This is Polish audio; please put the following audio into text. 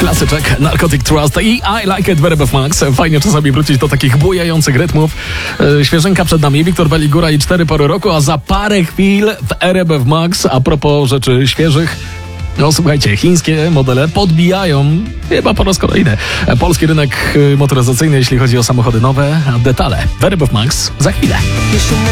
Klasyczek Narcotic Trust i I Like It Very Buff Max. Fajnie czasami wrócić do takich bujających rytmów. Świeżynka przed nami, Wiktor Baligura i 4 pory roku, a za parę chwil w RBF Max. A propos rzeczy świeżych, no słuchajcie, chińskie modele podbijają chyba po raz kolejny polski rynek motoryzacyjny, jeśli chodzi o samochody nowe. Detale w RBF Max za chwilę.